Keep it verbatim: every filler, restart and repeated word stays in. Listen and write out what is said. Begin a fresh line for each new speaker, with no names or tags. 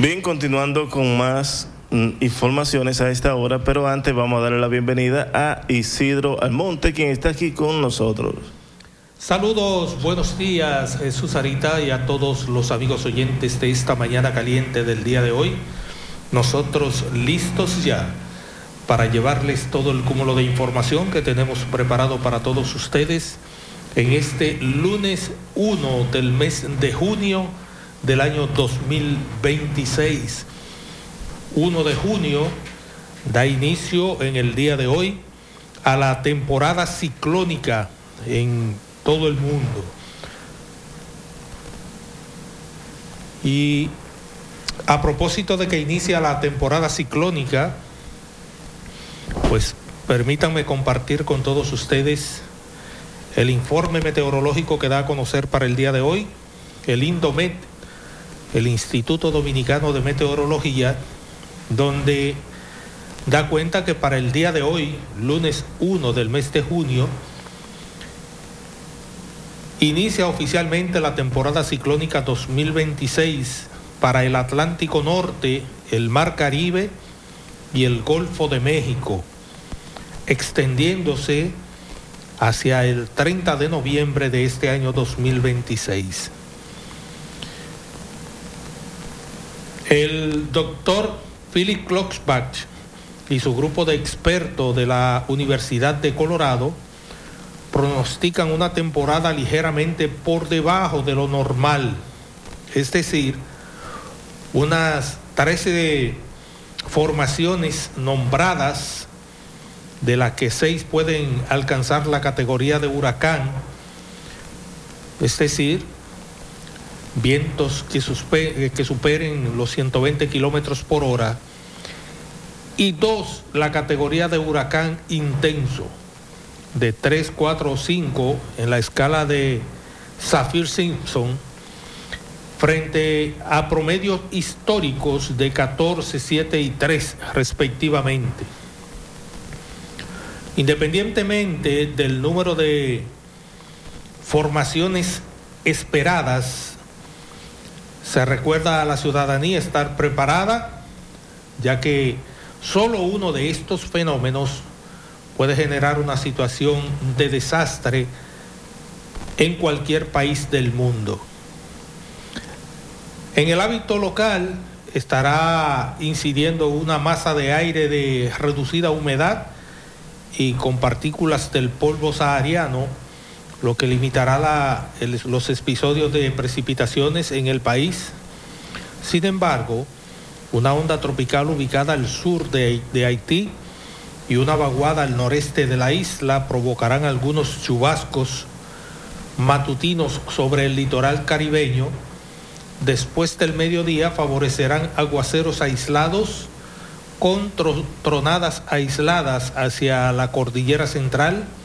Bien, continuando con más mm, informaciones a esta hora, pero antes vamos a darle la bienvenida a Isidro Almonte, quien está aquí con nosotros.
Saludos, buenos días, Jesús Sarita, y a todos los amigos oyentes de esta mañana caliente del día de hoy. Nosotros listos ya para llevarles todo el cúmulo de información que tenemos preparado para todos ustedes en este lunes uno del mes de junio del año dos mil veintiséis. uno de junio da inicio en el día de hoy a la temporada ciclónica en todo el mundo. Y a propósito de que inicia la temporada ciclónica, pues permítanme compartir con todos ustedes el informe meteorológico que da a conocer para el día de hoy el INDOMET, el Instituto Dominicano de Meteorología, donde da cuenta que para el día de hoy, lunes uno del mes de junio, inicia oficialmente la temporada ciclónica dos mil veintiséis para el Atlántico Norte, el Mar Caribe y el Golfo de México, extendiéndose hacia el treinta de noviembre de este año dos mil veintiséis. El doctor Philip Klotzbach y su grupo de expertos de la Universidad de Colorado pronostican una temporada ligeramente por debajo de lo normal, es decir, unas trece formaciones nombradas, de las que seis pueden alcanzar la categoría de huracán, es decir, vientos que, suspe- que superen los ciento veinte kilómetros por hora, y dos la categoría de huracán intenso, de tres, cuatro o cinco en la escala de Saffir-Simpson, frente a promedios históricos de catorce, siete y tres respectivamente. Independientemente del número de formaciones esperadas, se recuerda a la ciudadanía estar preparada, ya que solo uno de estos fenómenos puede generar una situación de desastre en cualquier país del mundo. En el ámbito local estará incidiendo una masa de aire de reducida humedad y con partículas del polvo sahariano, lo que limitará la, el, los episodios de precipitaciones en el país. Sin embargo, una onda tropical ubicada al sur de, de Haití y una vaguada al noreste de la isla provocarán algunos chubascos matutinos sobre el litoral caribeño. Después del mediodía favorecerán aguaceros aislados con tronadas aisladas hacia la cordillera central